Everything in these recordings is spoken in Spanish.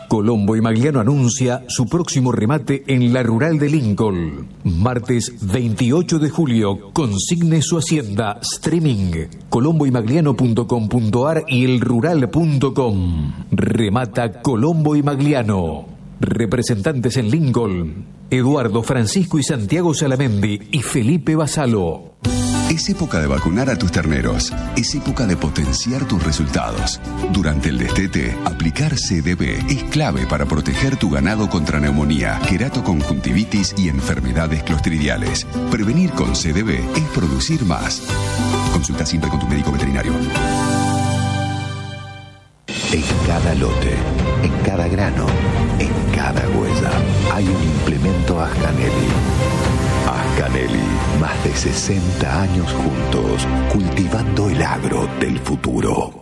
Colombo y Magliano anuncia su próximo remate en la Rural de Lincoln. Martes 28 de julio, consigne su hacienda. Streaming, colomboymagliano.com.ar y elrural.com. Remata Colombo y Magliano. Representantes en Lincoln: Eduardo, Francisco y Santiago Salamendi y Felipe Basalo. Es época de vacunar a tus terneros. Es época de potenciar tus resultados. Durante el destete, aplicar CDB es clave para proteger tu ganado contra neumonía, queratoconjuntivitis y enfermedades clostridiales. Prevenir con CDB es producir más. Consulta siempre con tu médico veterinario. En cada lote, en cada grano, en cada huella, hay un implemento Ascanelli. Ascanelli, más de 60 años juntos, cultivando el agro del futuro.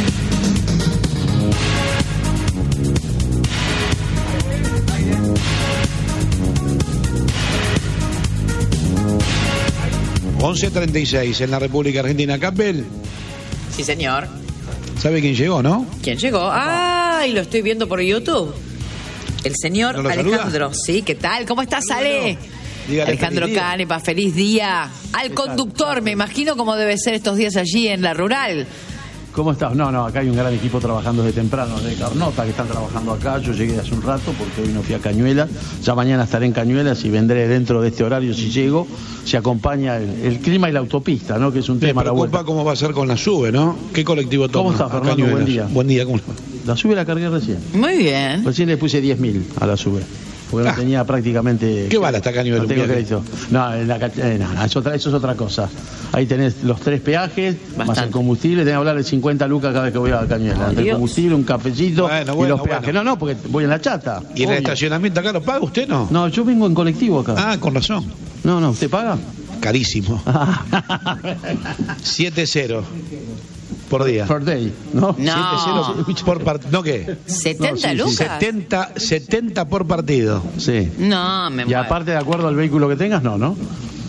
(11:36) en la República Argentina. Capel. Sí, señor. ¿Sabe quién llegó, no? ¿Quién llegó? ¡Ay! Lo estoy viendo por YouTube. El señor ¿No Alejandro. Sí, ¿qué tal? ¿Cómo estás, Ale? Dígale, Alejandro feliz día. Canepa, feliz día. Al conductor, me imagino cómo debe ser estos días allí en la Rural. ¿Cómo estás? No, acá hay un gran equipo trabajando desde temprano, de Carnota, que están trabajando acá. Yo llegué hace un rato porque hoy no fui a Cañuelas. Ya mañana estaré en Cañuelas y vendré dentro de este horario si llego. Se acompaña el clima y la autopista, ¿no? Que es un Me tema a la preocupa vuelta. cómo va a ser con la SUBE, ¿no? ¿Qué colectivo toma? ¿Cómo está, a Fernando? Cañuelas? Buen día. Buen día, ¿cómo está? La SUBE la cargué recién. Muy bien. Recién le puse 10.000 a la SUBE. Porque no tenía prácticamente... ¿Qué vale hasta Cañuelas? No tengo un viaje? crédito. No, eso es otra cosa. Ahí tenés los 3 peajes, más Bastante. el combustible. Tenés que hablar de 50 lucas cada vez que voy a Cañuelas. Entre el Dios. combustible, un cafecito Bueno, y los peajes. bueno. No, porque voy en la chata. ¿Y el obvio. estacionamiento acá lo paga usted, no? No, yo vengo en colectivo acá. Ah, con razón. No, ¿usted paga? Carísimo. 7-0 por día. Per day, ¿no? No. 7-0 por partido. ¿No qué? 70 No, sí, lucas. 70 por partido. Sí. No, me Y muero. aparte, de acuerdo al vehículo que tengas, no. No.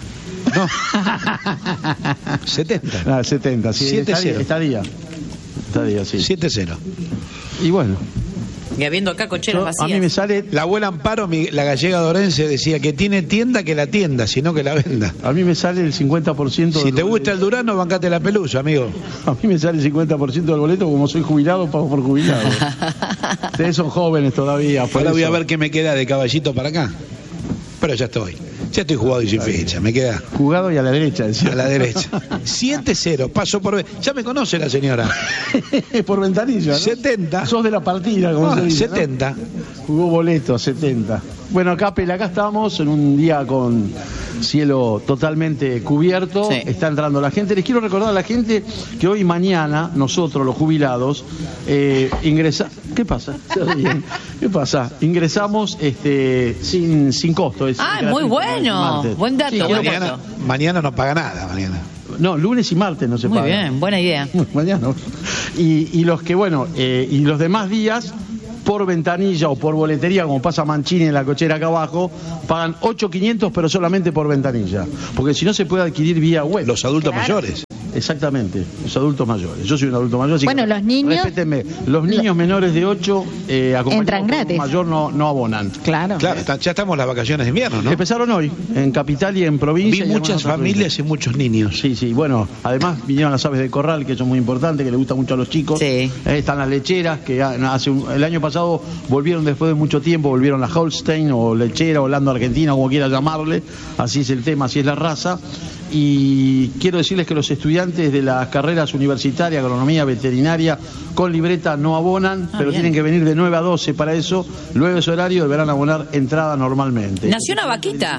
70. Ah, 70, sí. 7-0. Estadía, sí. 7-0. Y bueno, Y habiendo acá cocheras a vacías. mí me sale... La abuela Amparo, la gallega dorense, decía que tiene tienda que la tienda, sino que la venda. A mí me sale el 50% Si te gusta el Durano, bancate la pelusa, amigo. A mí me sale el 50% del boleto, como soy jubilado, pago por jubilado. Ustedes son jóvenes todavía. Por Ahora voy a eso. ver qué me queda de Caballito para acá. Pero ya estoy. Ya estoy jugado y sin fecha. Me queda Jugado y a la derecha, decía. a la derecha. 7-0. Paso por... Ya me conoce la señora. Por ventanilla, ¿no? 70. Sos de la partida, como se dice, ¿no? 70. Jugó boleto, 70. Bueno, Capel, acá estamos en un día con cielo totalmente cubierto. Sí. Está entrando la gente. Les quiero recordar a la gente que hoy y mañana, nosotros, los jubilados, ingresamos... ¿Qué pasa? Se ríen. ¿Qué pasa? Ingresamos sin costo. Es Ah, gratuito, muy bueno. martes. Buen dato, Sí, buen quiero- dato. Mañana no paga nada. Mañana. No, lunes y martes no se Muy paga. bien, buena idea. Mañana. Y los que, bueno, y los demás días, por ventanilla o por boletería, como pasa Mancini en la cochera acá abajo, pagan 8.500, pero solamente por ventanilla. Porque si no se puede adquirir vía web. Los adultos mayores. Exactamente, los adultos mayores. Yo soy un adulto mayor, así Bueno, que los niños- respétenme. Los niños menores de 8 acompañados Entran por un gratis. mayor no abonan. Claro. Claro, ya estamos en las vacaciones de invierno, ¿no? Empezaron hoy, en Capital y en provincia. Vi y en muchas algunas otras familias provincias. y muchos niños. Sí, bueno, además vinieron las aves de corral, que son muy importantes, que les gusta mucho a los chicos. Sí. Están las lecheras, que el año pasado volvieron después de mucho tiempo, volvieron la Holstein o lechera, Holanda Argentina, como quiera llamarle. Así es el tema, así es la raza. Y quiero decirles que los estudiantes de las carreras universitarias, agronomía, veterinaria, con libreta no abonan, pero bien. tienen que venir de 9 a 12 para eso. Luego de ese horario deberán abonar entrada normalmente. Nació una vaquita.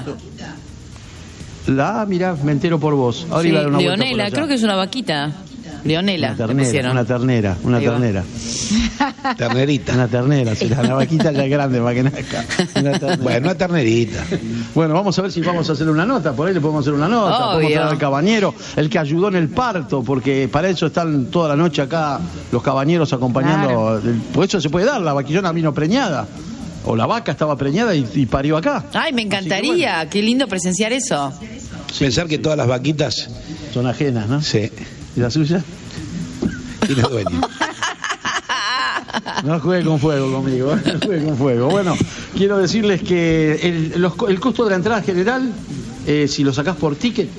Mirá, me entero por vos. Ahora Sí, iba a dar una vuelta por Leonela, allá. creo que es una vaquita. Leonela, Una le pusieron. ternera, una Ahí va. ternera. Ternerita. Una ternera, si la vaquita ya es grande para que nazca. Una ternera. Bueno, una ternerita. Bueno, vamos a ver si vamos a hacer una nota, por ahí le podemos hacer una nota, podemos Obvio. traer al cabañero, el que ayudó en el parto, porque para eso están toda la noche acá los cabañeros acompañando, por eso se puede dar, la vaquillona vino preñada, o la vaca estaba preñada y parió acá. Ay, me encantaría. Qué lindo presenciar eso. Pensar que todas las vaquitas, Son ajenas, ¿no? sí, ¿Y la suya? tiene dueño. No juegue con fuego conmigo, no juegue con fuego. Bueno, quiero decirles que el costo de la entrada general, si lo sacás por ticket,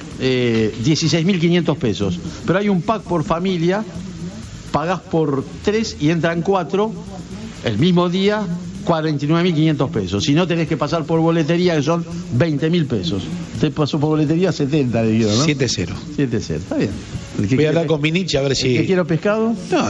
16.500 pesos. Pero hay un pack por familia, pagás por 3 y entran 4 el mismo día, 49.500 pesos. Si no, tenés que pasar por boletería, que son 20.000 pesos. Usted pasó por boletería, 70, le digo, ¿no? 7-0. 7-0, está bien. Voy a hablar con Minichi a ver si... ¿Que quiero pescado? No.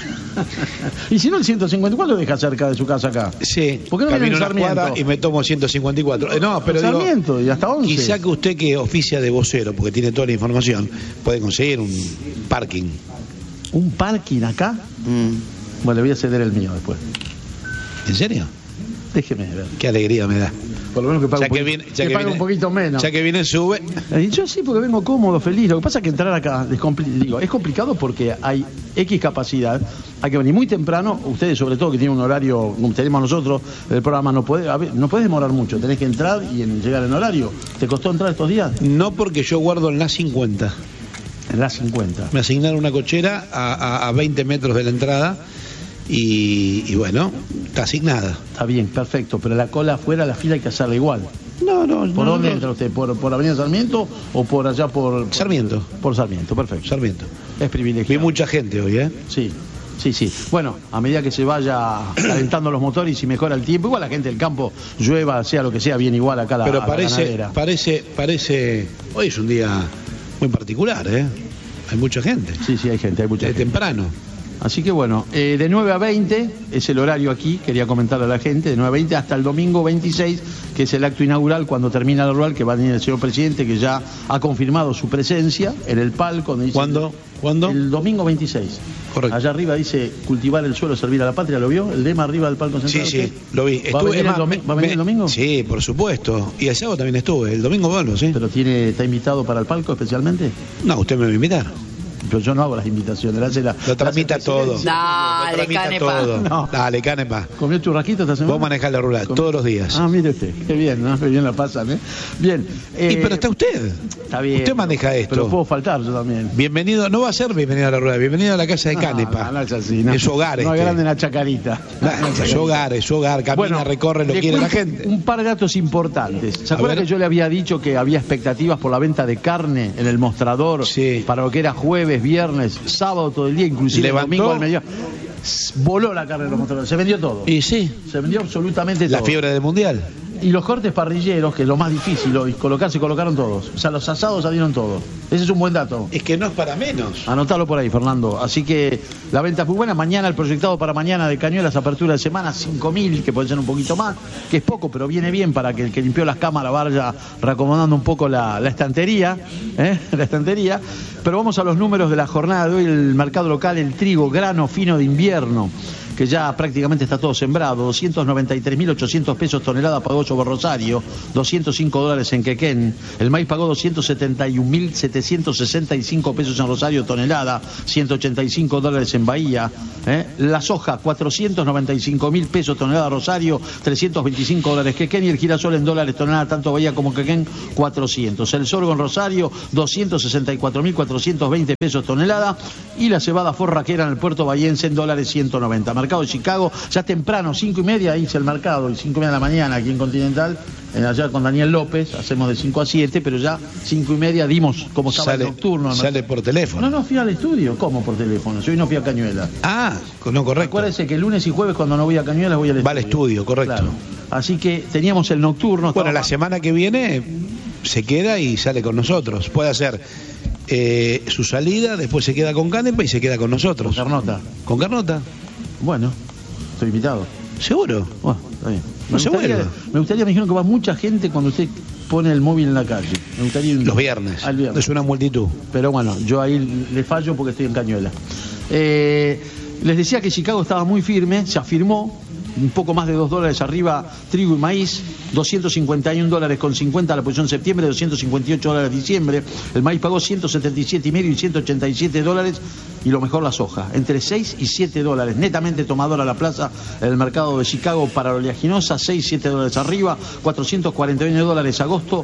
Y si no, el 154 lo deja cerca de su casa acá. Sí. ¿Por qué no viene en Sarmiento? Y me tomo 154. No, pero Sarmiento, y hasta 11. Quizá que usted, que oficia de vocero, porque tiene toda la información, puede conseguir un parking. ¿Un parking acá? Bueno, le voy a ceder el mío después. ¿En serio? Déjeme ver. Qué alegría me da. Por lo menos que pague un poquito menos. Ya que viene, sube. Yo sí, porque vengo cómodo, feliz. Lo que pasa es que entrar acá es complicado porque hay X capacidad. Hay que venir muy temprano. Ustedes, sobre todo, que tienen un horario, como tenemos nosotros, el programa no puede demorar mucho. Tenés que entrar y llegar en horario. ¿Te costó entrar estos días? No, porque yo guardo en la 50. En la 50. Me asignaron una cochera a 20 metros de la entrada. Y bueno, está asignada. Está bien, perfecto, pero la cola afuera, la fila hay que hacerla igual. No. ¿Por dónde entra usted? ¿Por Avenida Sarmiento o por allá por... Sarmiento. Por Sarmiento, perfecto. Sarmiento. Es privilegiado. Vi mucha gente hoy, ¿eh? Sí. Bueno, a medida que se vaya calentando los motores y mejora el tiempo, igual la gente del campo, llueva, sea lo que sea, viene igual acá Pero la ganadera. parece... Hoy es un día muy particular, ¿eh? Hay mucha gente. Sí, hay gente, hay mucha gente. Temprano. Así que bueno, de 9 a 20 es el horario aquí, quería comentarle a la gente, de 9 a 20 hasta el domingo 26, que es el acto inaugural cuando termina la rural, que va a venir el señor presidente, que ya ha confirmado su presencia en el palco. ¿Cuándo? El domingo 26. Correcto. Allá arriba dice cultivar el suelo, servir a la patria, ¿lo vio? El lema arriba del palco central. Sí, lo vi. ¿Va a venir el domingo? Sí, por supuesto. Y el sábado también estuve, el domingo vuelvo, sí. ¿Pero está invitado para el palco especialmente? No, usted me va a invitar. Pero yo no hago las invitaciones, lo tramita todo. Dale, Canepa. No. Dale, Canepa. ¿Comió churrasquito esta semana? Vos manejás la rural todos los días. Ah, mire usted, qué bien, ¿no? Qué bien la pasan, ¿eh? Bien. Pero está usted. Está bien. Usted maneja esto. Pero puedo faltar yo también. Bienvenido, no va a ser bienvenido a la rural, bienvenido a la casa de Canepa. No es así, no. Es su hogar. No agranden la chacarita. Es su hogar, camina, recorre, lo quiere la gente. Un par de datos importantes. ¿Se acuerdan que yo le había dicho que había expectativas por la venta de carne en el mostrador? Sí. Para lo que era jueves, viernes, sábado todo el día, inclusive el domingo al mediodía. Voló la carne de los mostradores, se vendió todo. Y sí. Se vendió absolutamente todo. La fiebre del mundial. Y los cortes parrilleros, que es lo más difícil hoy, se colocaron todos. O sea, los asados salieron todos. Ese es un buen dato. Es que no es para menos. Anotalo por ahí, Fernando. Así que la venta es muy buena. Mañana, el proyectado para mañana de Cañuelas, apertura de semana, 5.000, que puede ser un poquito más, que es poco, pero viene bien para que el que limpió las cámaras vaya reacomodando un poco la estantería. La estantería. Pero vamos a los números de la jornada de hoy. El mercado local, el trigo, grano fino de invierno, que ya prácticamente está todo sembrado, 293.800 pesos tonelada pagó sobre Rosario, $205 en Quequén. El maíz pagó 271.765 pesos en Rosario tonelada, $185 en Bahía. La soja, 495.000 pesos tonelada Rosario, $325 Quequén, y el girasol en dólares tonelada tanto Bahía como Quequén, 400. El sorgo en Rosario, 264.420 pesos tonelada, y la cebada forraquera en el puerto bahiense en dólares, 190. Mercado de Chicago, ya temprano, 5:30, hice el mercado, y 5:30 de la mañana aquí en Continental, allá con Daniel López, hacemos de 5 a 7, pero ya 5:30 dimos como estaba el nocturno. Sale por teléfono. No, fui al estudio. ¿Cómo por teléfono? Yo hoy no fui a Cañuelas. Ah, no, correcto. Acuérdese que lunes y jueves cuando no voy a Cañuelas voy al estudio. Va al estudio, correcto. Claro. Así que teníamos el nocturno. Bueno, la semana que viene se queda y sale con nosotros. Puede hacer su salida, después se queda con Canepa y se queda con nosotros. ¿Con Carnota? ¿Con Carnota? Bueno, estoy invitado. ¿Seguro? Bueno, está bien. No se vuelva. Me gustaría, me dijeron que va mucha gente cuando usted pone el móvil en la calle. Me gustaría los viernes. Al viernes. Es una multitud. Pero bueno, yo ahí le fallo porque estoy en Cañuelas. Les decía que Chicago estaba muy firme, se afirmó. Un poco más de $2 arriba, trigo y maíz, $251,50 la posición de septiembre, $258 diciembre. El maíz pagó $177,5 y $187 y lo mejor la soja, entre 6 y 7 dólares, netamente tomadora la plaza en el mercado de Chicago para la oleaginosa, 6, 7 dólares arriba, 441 dólares agosto,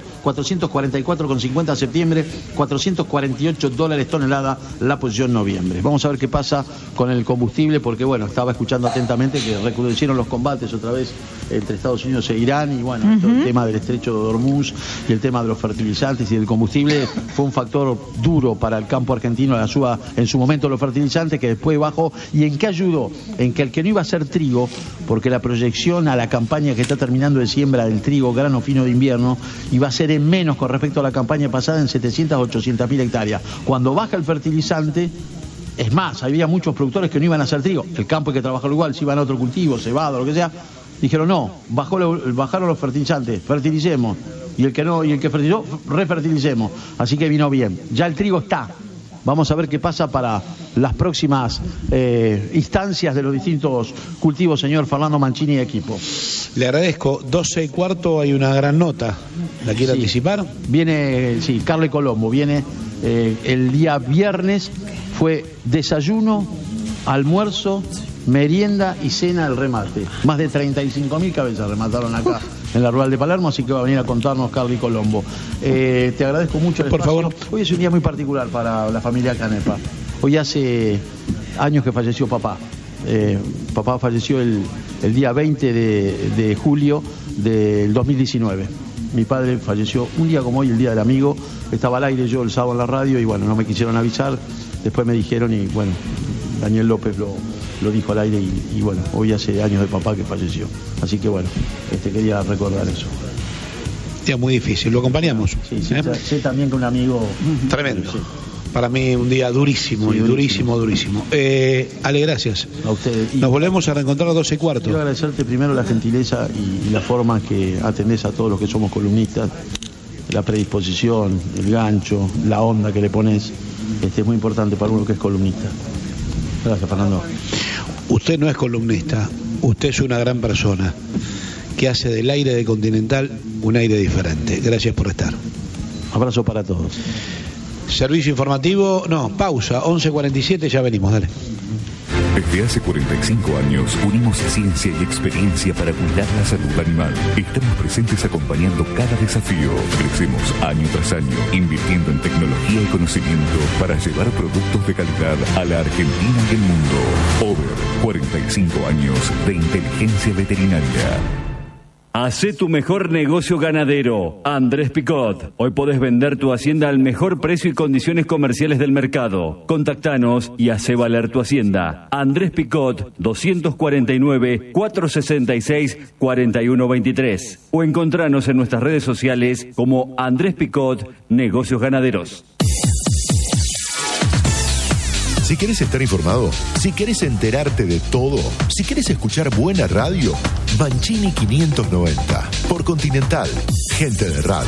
444,50 septiembre, 448 dólares tonelada la posición noviembre. Vamos a ver qué pasa con el combustible, porque bueno, estaba escuchando atentamente que recrudecieron los combates otra vez entre Estados Unidos e Irán, y bueno, el tema del estrecho de Hormuz y el tema de los fertilizantes y del combustible fue un factor duro para el campo argentino, la suba en su momento los fertilizantes, que después bajó. ¿Y en qué ayudó? En que el que no iba a ser trigo, porque la proyección a la campaña que está terminando de siembra del trigo grano fino de invierno iba a ser en menos con respecto a la campaña pasada, en 700 a 800 mil hectáreas. Cuando baja el fertilizante, es más, había muchos productores que no iban a hacer trigo, el campo hay que trabajarlo igual, si iban a otro cultivo, cebada, lo que sea, dijeron no, bajaron los fertilizantes, fertilicemos, y el que fertilizó, refertilicemos, así que vino bien. Ya el trigo está. Vamos a ver qué pasa para las próximas instancias de los distintos cultivos, señor Fernando Mancini y equipo. Le agradezco. 12:15 hay una gran nota. ¿La quiere anticipar? Viene, sí, Carle Colombo. Viene el día viernes. Fue desayuno, almuerzo, merienda y cena del remate. Más de 35.000 cabezas remataron acá en la Rural de Palermo, así que va a venir a contarnos Carly Colombo. Te agradezco mucho el espacio. Por favor. Hoy es un día muy particular para la familia Canepa. Hoy hace años que falleció papá. Papá falleció el día 20 de julio del 2019. Mi padre falleció un día como hoy, el día del amigo. Estaba al aire yo el sábado en la radio y bueno, no me quisieron avisar. Después me dijeron y bueno, Daniel López lo dijo al aire y bueno, hoy hace años de papá que falleció. Así que bueno, quería recordar eso. Día muy difícil, lo acompañamos. Sí, sé también que un amigo... Tremendo. Sí. Para mí un día durísimo, sí, durísimo. Ale, gracias. A ustedes. Nos volvemos a reencontrar a 12:15. Quiero agradecerte primero la gentileza y la forma que atendés a todos los que somos columnistas, la predisposición, el gancho, la onda que le pones. Es muy importante para uno que es columnista. Gracias, Fernando. Usted no es columnista, usted es una gran persona que hace del aire de Continental un aire diferente. Gracias por estar. Abrazo para todos. Servicio informativo, no, pausa, 11:47, ya venimos, dale. Desde hace 45 años unimos ciencia y experiencia para cuidar la salud animal. Estamos presentes acompañando cada desafío. Crecemos año tras año, invirtiendo en tecnología y conocimiento para llevar productos de calidad a la Argentina y el mundo. Over 45 años de inteligencia veterinaria. Hacé tu mejor negocio ganadero. Andrés Picot. Hoy podés vender tu hacienda al mejor precio y condiciones comerciales del mercado. Contactanos y hacé valer tu hacienda. Andrés Picot, 249-466-4123. O encontranos en nuestras redes sociales como Andrés Picot Negocios Ganaderos. Si querés estar informado, si querés enterarte de todo, si querés escuchar buena radio, Mancini 590, por Continental, gente de radio.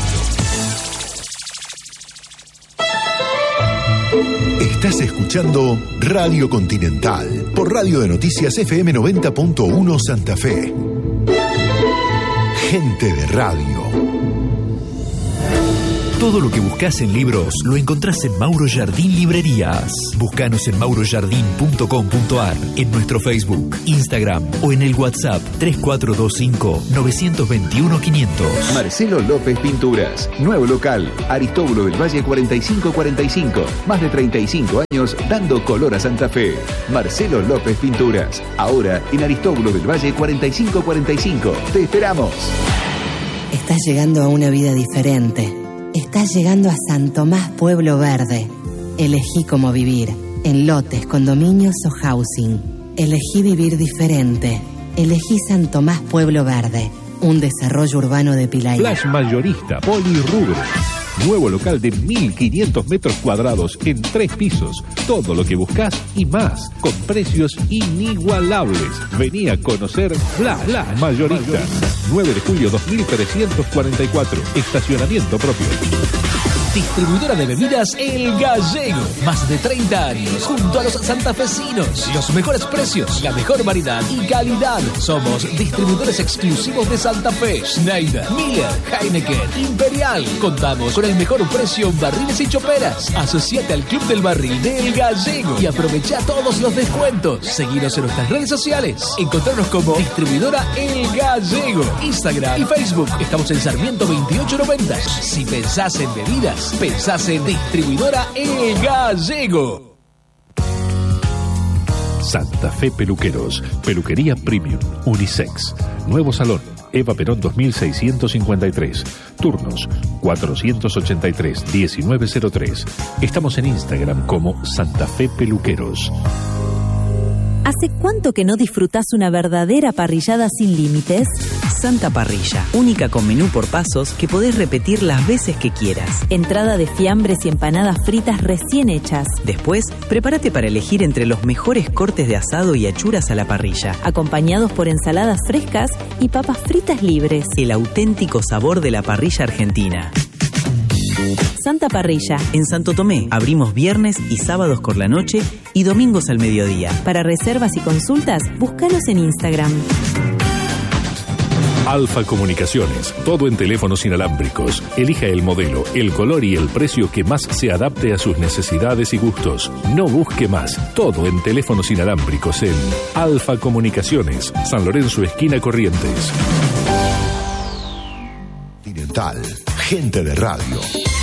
Estás escuchando Radio Continental, por Radio de Noticias FM 90.1 Santa Fe. Gente de radio. Todo lo que buscas en libros lo encontrás en Mauro Jardín Librerías. Búscanos en maurojardín.com.ar, en nuestro Facebook, Instagram o en el WhatsApp 3425-921-500. Marcelo López Pinturas, nuevo local, Aristóbulo del Valle 4545. Más de 35 años dando color a Santa Fe. Marcelo López Pinturas, ahora en Aristóbulo del Valle 4545. Te esperamos. Estás llegando a una vida diferente. Estás llegando a San Tomás Pueblo Verde. Elegí cómo vivir, en lotes, condominios o housing. Elegí vivir diferente. Elegí San Tomás Pueblo Verde, un desarrollo urbano de Pilay. Flash Mayorista Polirrubro. Nuevo local de 1.500 metros cuadrados en 3 pisos. Todo lo que buscas y más, con precios inigualables. Vení a conocer Flash Mayorista. 9 de julio 2344. Estacionamiento propio. Distribuidora de bebidas El Gallego. Más de 30 años junto a los santafesinos. Los mejores precios, la mejor variedad y calidad. Somos distribuidores exclusivos de Santa Fe. Schneider, Miller, Heineken, Imperial. Contamos con el mejor precio en barriles y choperas. Asociate al Club del Barril de El Gallego y aprovecha todos los descuentos. Seguinos en nuestras redes sociales. Encontrarnos como Distribuidora El Gallego. Instagram y Facebook. Estamos en Sarmiento 2890. Si pensás en bebidas, pensás en Distribuidora El Gallego. Santa Fe Peluqueros, peluquería premium, unisex. Nuevo salón, Eva Perón 2653. Turnos 483-1903. Estamos en Instagram como Santa Fe Peluqueros. ¿Hace cuánto que no disfrutás una verdadera parrillada sin límites? Santa Parrilla, única con menú por pasos que podés repetir las veces que quieras. Entrada de fiambres y empanadas fritas recién hechas. Después, prepárate para elegir entre los mejores cortes de asado y achuras a la parrilla, acompañados por ensaladas frescas y papas fritas libres. El auténtico sabor de la parrilla argentina. Santa Parrilla. En Santo Tomé abrimos viernes y sábados por la noche y domingos al mediodía. Para reservas y consultas, búscanos en Instagram. Alfa Comunicaciones, todo en teléfonos inalámbricos. Elija el modelo, el color y el precio que más se adapte a sus necesidades y gustos. No busque más, todo en teléfonos inalámbricos en Alfa Comunicaciones, San Lorenzo, esquina Corrientes. Continental, gente de radio.